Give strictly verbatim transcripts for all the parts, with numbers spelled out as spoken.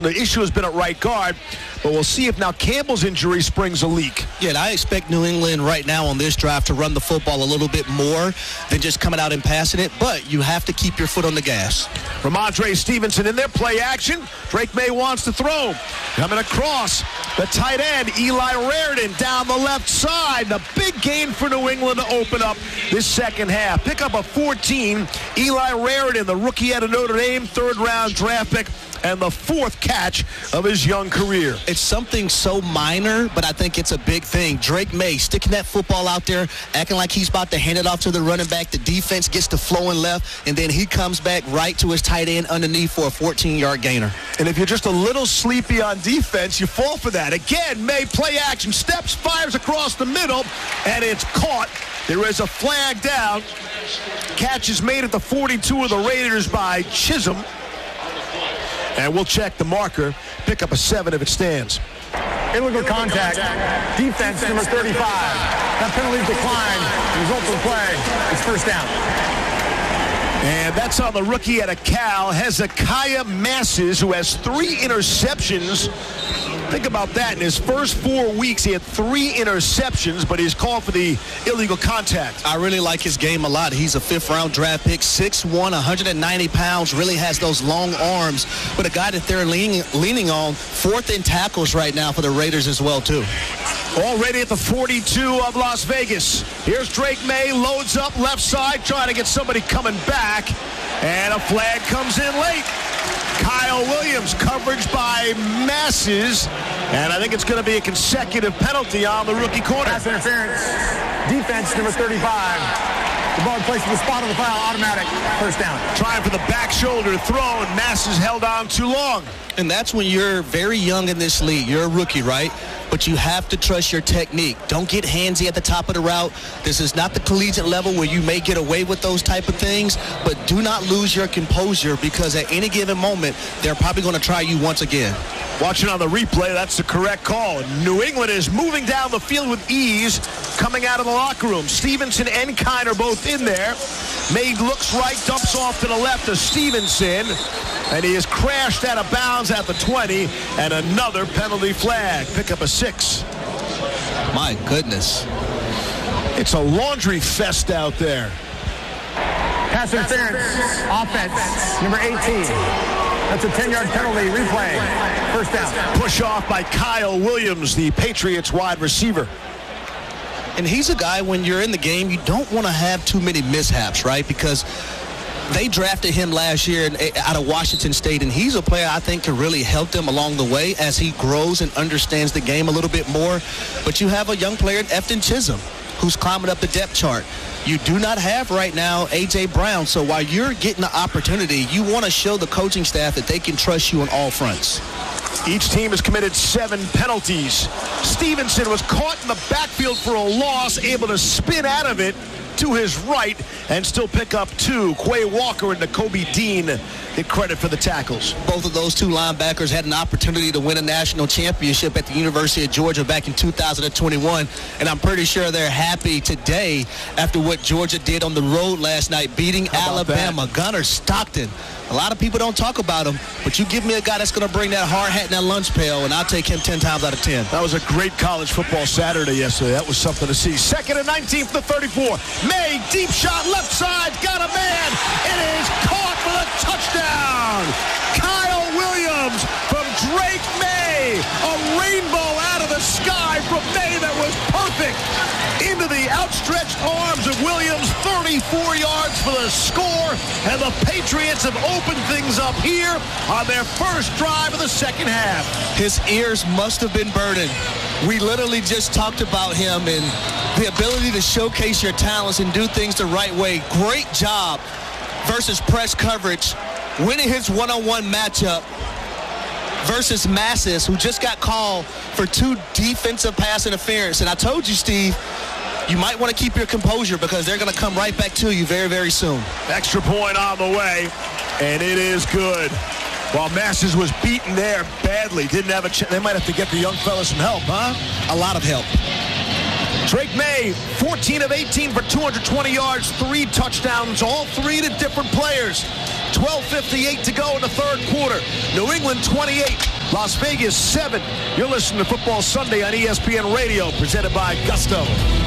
The issue has been at right guard, but we'll see if now Campbell's injury springs a leak. Yeah, and I expect New England right now on this drive to run the football a little bit more than just coming out and passing it, but you have to keep your foot on the gas. Ramondre Stevenson in there, play action. Drake May wants to throw. Coming across, the tight end, Eli Raridon, down the left side. The big gain for New England to open up this second half. Pick up a fourteen. Eli Raridon, the rookie out of Notre Dame, third-round draft pick, and the fourth catch of his young career. It's something so minor, but I think it's a big thing. Drake May sticking that football out there, acting like he's about to hand it off to the running back. The defense gets to flowing left, and then he comes back right to his tight end underneath for a fourteen-yard gainer. And if you're just a little sleepy on defense, you fall for that. Again, May play action, steps, fires across the middle, and it's caught. There is a flag down. Catch is made at the forty-two of the Raiders by Chisholm. And we'll check the marker. Pick up a seven if it stands. Illegal contact. Defense number thirty-five. That penalty declined. Result of the play is first down. And that's on the rookie out of Cal, Hezekiah Masses, who has three interceptions. Think about that. In his first four weeks, he had three interceptions, but he's called for the illegal contact. I really like his game a lot. He's a fifth-round draft pick, six one, one hundred ninety pounds, really has those long arms. But a guy that they're leaning, leaning on, fourth in tackles right now for the Raiders as well, too. Already at the forty-two of Las Vegas. Here's Drake May, loads up left side, trying to get somebody coming back. And a flag comes in late. Kyle Williams, coverage by Masses. And I think it's going to be a consecutive penalty on the rookie corner. Pass interference. Defense number thirty-five. The ball placed in the spot on the foul, automatic. First down. Trying for the back shoulder throw, and Masses held on too long. And that's when you're very young in this league. You're a rookie, right? But you have to trust your technique. Don't get handsy at the top of the route. This is not the collegiate level where you may get away with those type of things, but do not lose your composure, because at any given moment, they're probably going to try you once again. Watching on the replay, that's the correct call. New England is moving down the field with ease, coming out of the locker room. Stevenson and Kine are both in there. May looks right, dumps off to the left to Stevenson, and he is crashed out of bounds at the twenty, and another penalty flag. Pick up a six. My goodness. It's a laundry fest out there. Pass interference. Offense, number eighteen. That's a ten-yard penalty. Replay. First down. Push off by Kyle Williams, the Patriots wide receiver. And he's a guy, when you're in the game, you don't want to have too many mishaps, right? Because they drafted him last year out of Washington State, and he's a player I think can really help them along the way as he grows and understands the game a little bit more. But you have a young player, Efton Chisholm, who's climbing up the depth chart. You do not have right now A J. Brown, so while you're getting the opportunity, you want to show the coaching staff that they can trust you on all fronts. Each team has committed seven penalties. Stevenson was caught in the backfield for a loss, able to spin out of it to his right and still pick up two. Quay Walker and Nakobe Dean get credit for the tackles. Both of those two linebackers had an opportunity to win a national championship at the University of Georgia back in two thousand twenty-one, and I'm pretty sure they're happy today after what Georgia did on the road last night, beating Alabama. That? Gunnar Stockton. A lot of people don't talk about him, but you give me a guy that's going to bring that hard hat and that lunch pail, and I'll take him ten times out of ten. That was a great college football Saturday yesterday. That was something to see. Second and nineteen for the thirty-four. May, deep shot, left side, got a man. It is caught for the touchdown. Kyle Williams from Drake May. A rainbow out of the sky from May that was perfect. Into the outstretched arms of Williams, thirty-four yards for the score, and the Patriots have opened things up here on their first drive of the second half. His ears must have been burning. We literally just talked about him and the ability to showcase your talents and do things the right way. Great job versus press coverage, winning his one-on-one matchup versus Masses, who just got called for two defensive pass interference. And I told you, Steve, you might want to keep your composure because they're going to come right back to you very, very soon. Extra point on the way, and it is good. While Masses was beaten there badly, didn't have a chance. They might have to get the young fellas some help, huh? A lot of help. Drake May, fourteen of eighteen for two hundred twenty yards, three touchdowns, all three to different players. twelve fifty-eight to go in the third quarter. New England twenty-eight, Las Vegas seven. You're listening to Football Sunday on E S P N Radio, presented by Gusto.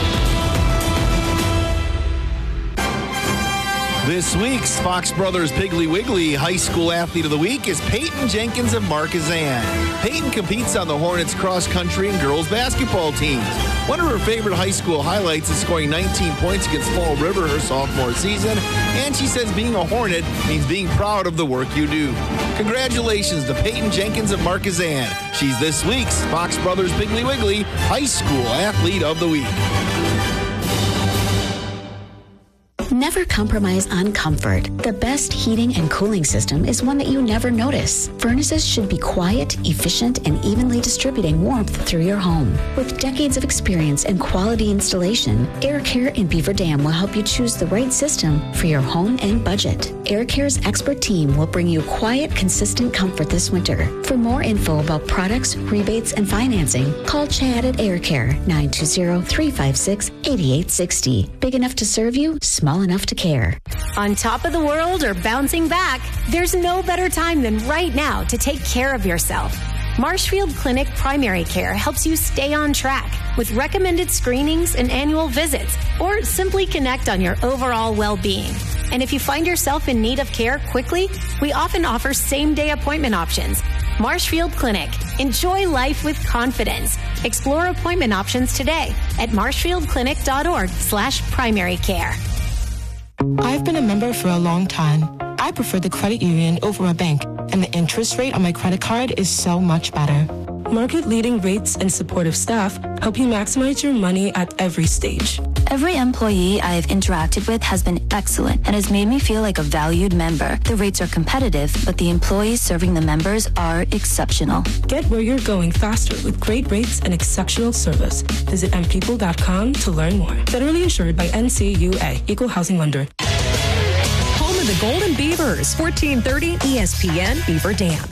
This week's Fox Brothers Piggly Wiggly High School Athlete of the Week is Peyton Jenkins of Marquezan. Peyton competes on the Hornets cross-country and girls basketball teams. One of her favorite high school highlights is scoring nineteen points against Fall River her sophomore season, and she says being a Hornet means being proud of the work you do. Congratulations to Peyton Jenkins of Marquezan. She's this week's Fox Brothers Piggly Wiggly High School Athlete of the Week. Never compromise on comfort. The best heating and cooling system is one that you never notice. Furnaces should be quiet, efficient, and evenly distributing warmth through your home. With decades of experience and quality installation, Air Care in Beaver Dam will help you choose the right system for your home and budget. Air Care's expert team will bring you quiet, consistent comfort this winter. For more info about products, rebates, and financing, call Chad at Air Care, nine two zero, three five six, eight eight six zero. Big enough to serve you, small enough to care. On top of the world or bouncing back, there's no better time than right now to take care of yourself. Marshfield Clinic Primary Care helps you stay on track with recommended screenings and annual visits, or simply connect on your overall well-being. And if you find yourself in need of care quickly, we often offer same-day appointment options. Marshfield Clinic. Enjoy life with confidence. Explore appointment options today at marshfieldclinic.org slash primary care. I've been a member for a long time. I prefer the credit union over a bank, and the interest rate on my credit card is so much better. Market-leading rates and supportive staff help you maximize your money at every stage. Every employee I have interacted with has been excellent and has made me feel like a valued member. The rates are competitive, but the employees serving the members are exceptional. Get where you're going faster with great rates and exceptional service. Visit m people dot com to learn more. Federally insured by N C U A, Equal Housing Lender. Home of the Golden Beavers, fourteen thirty E S P N Beaver Dam.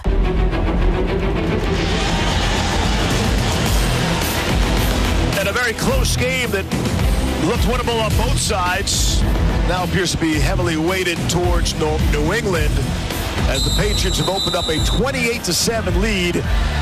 And a very close game that looked winnable on both sides now appears to be heavily weighted towards New England as the Patriots have opened up a twenty-eight to seven lead.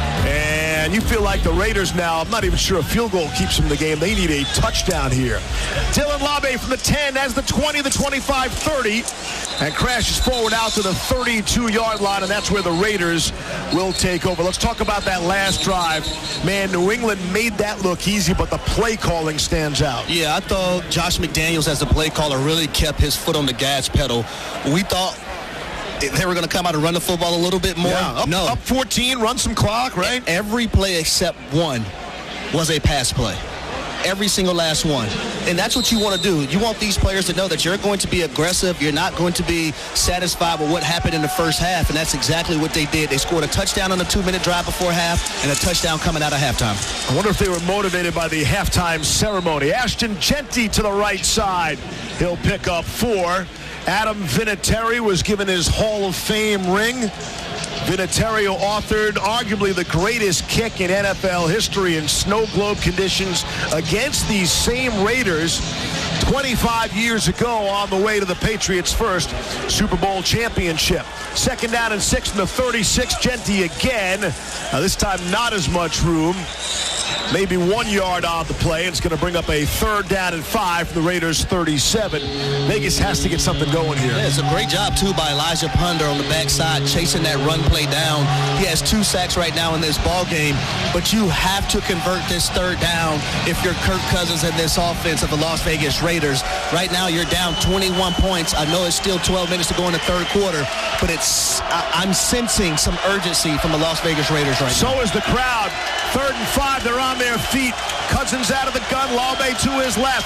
And you feel like the Raiders now, I'm not even sure a field goal keeps them in the game. They need a touchdown here. Dylan Labe from the ten as the twenty, the twenty-five, thirty, and crashes forward out to the thirty-two-yard line, and that's where the Raiders will take over. Let's talk about that last drive. Man, New England made that look easy, but the play calling stands out. Yeah, I thought Josh McDaniels, as the play caller, really kept his foot on the gas pedal. We thought they were going to come out and run the football a little bit more. Yeah, up, no. up fourteen, run some clock, right? Every play except one was a pass play. Every single last one. And that's what you want to do. You want these players to know that you're going to be aggressive. You're not going to be satisfied with what happened in the first half, and that's exactly what they did. They scored a touchdown on a two-minute drive before half and a touchdown coming out of halftime. I wonder if they were motivated by the halftime ceremony. Ashton Jeanty to the right side. He'll pick up four. Adam Vinatieri was given his Hall of Fame ring. Vinatieri authored arguably the greatest kick in N F L history in snow globe conditions against these same Raiders twenty-five years ago on the way to the Patriots' first Super Bowl championship. Second down and six from the thirty-six. Jeanty again. Now this time not as much room. Maybe one yard on the play. It's going to bring up a third down and five from the Raiders' thirty-seven. Vegas has to get something going here. Yeah, it's a great job, too, by Elijah Ponder on the backside, chasing that run play down. He has two sacks right now in this ball game, but you have to convert this third down if you're Kirk Cousins and this offense of the Las Vegas Raiders. Right now, you're down twenty-one points. I know it's still twelve minutes to go in the third quarter, but it's I, I'm sensing some urgency from the Las Vegas Raiders right so now. So is the crowd. Third and five, they're on their feet. Cousins out of the gun, Labe to his left.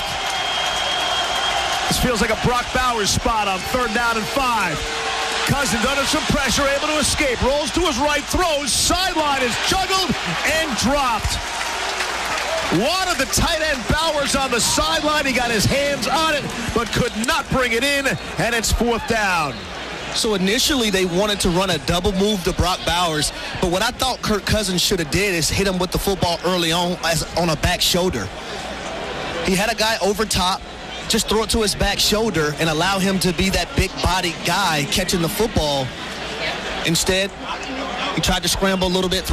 This feels like a Brock Bowers spot on third down and five. Cousins under some pressure, able to escape. Rolls to his right, throws. Sideline is juggled and dropped. Wanted the tight end Bowers on the sideline. He got his hands on it, but could not bring it in, and it's fourth down. So initially they wanted to run a double move to Brock Bowers, but what I thought Kirk Cousins should have did is hit him with the football early on as on a back shoulder. He had a guy over top. just throw it to his back shoulder and allow him to be that big-bodied guy catching the football. Instead, he tried to scramble a little bit,